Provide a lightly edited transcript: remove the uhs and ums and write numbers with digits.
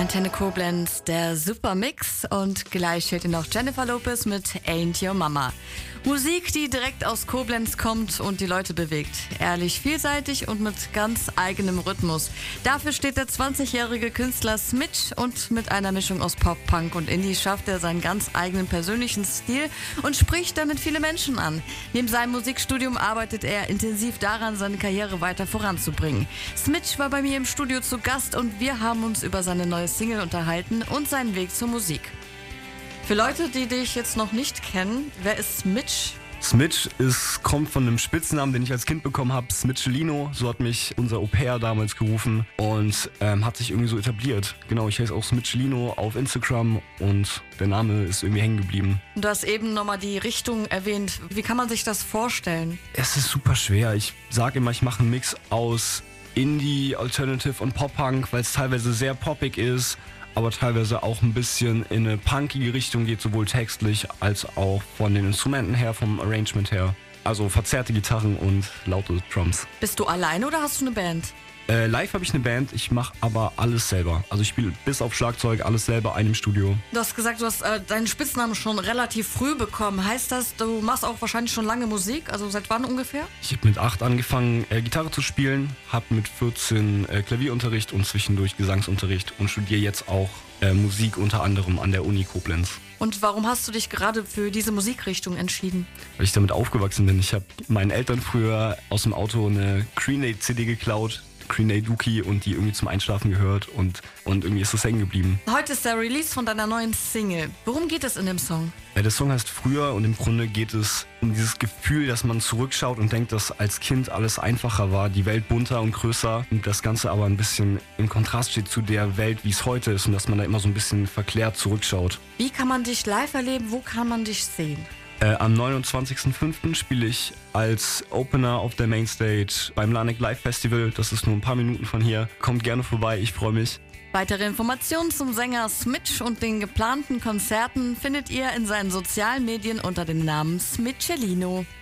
Antenne Koblenz, der Supermix, und gleich hört ihr noch Jennifer Lopez mit Ain't Your Mama. Musik, die direkt aus Koblenz kommt und die Leute bewegt. Ehrlich, vielseitig und mit ganz eigenem Rhythmus. Dafür steht der 20-jährige Künstler Smitch, und mit einer Mischung aus Pop, Punk und Indie schafft er seinen ganz eigenen persönlichen Stil und spricht damit viele Menschen an. Neben seinem Musikstudium arbeitet er intensiv daran, seine Karriere weiter voranzubringen. Smitch war bei mir im Studio zu Gast und wir haben uns über seine neue Single unterhalten und seinen Weg zur Musik. Für Leute, die dich jetzt noch nicht kennen, wer ist Smitch? Smitch kommt von einem Spitznamen, den ich als Kind bekommen habe, Smitchelino. So hat mich unser Au-pair damals gerufen und hat sich irgendwie so etabliert. Genau, ich heiße auch Smitchelino auf Instagram und der Name ist irgendwie hängen geblieben. Du hast eben nochmal die Richtung erwähnt. Wie kann man sich das vorstellen? Es ist super schwer. Ich sage immer, ich mache einen Mix aus Indie, Alternative und Pop-Punk, weil es teilweise sehr poppig ist, aber teilweise auch ein bisschen in eine punkige Richtung geht, sowohl textlich als auch von den Instrumenten her, vom Arrangement her. Also verzerrte Gitarren und laute Drums. Bist du alleine oder hast du eine Band? Live habe ich eine Band, ich mache aber alles selber. Also ich spiele bis auf Schlagzeug alles selber, einem Studio. Du hast gesagt, du hast deinen Spitznamen schon relativ früh bekommen. Heißt das, du machst auch wahrscheinlich schon lange Musik? Also seit wann ungefähr? Ich habe mit 8 angefangen, Gitarre zu spielen, habe mit 14 Klavierunterricht und zwischendurch Gesangsunterricht und studiere jetzt auch Musik unter anderem an der Uni Koblenz. Und warum hast du dich gerade für diese Musikrichtung entschieden? Weil ich damit aufgewachsen bin. Ich habe meinen Eltern früher aus dem Auto eine Green-Day-CD geklaut, Green-Day Dookie, und die irgendwie zum Einschlafen gehört und irgendwie ist das hängen geblieben. Heute ist der Release von deiner neuen Single. Worum geht es in dem Song? Der Song heißt Früher und im Grunde geht es um dieses Gefühl, dass man zurückschaut und denkt, dass als Kind alles einfacher war, die Welt bunter und größer und das Ganze aber ein bisschen im Kontrast steht zu der Welt, wie es heute ist, und dass man da immer so ein bisschen verklärt zurückschaut. Wie kann man dich live erleben? Wo kann man dich sehen? Am 29.05. spiele ich als Opener auf der Mainstage beim Lanek Live Festival. Das ist nur ein paar Minuten von hier. Kommt gerne vorbei, ich freue mich. Weitere Informationen zum Sänger Smitch und den geplanten Konzerten findet ihr in seinen sozialen Medien unter dem Namen Smitchelino.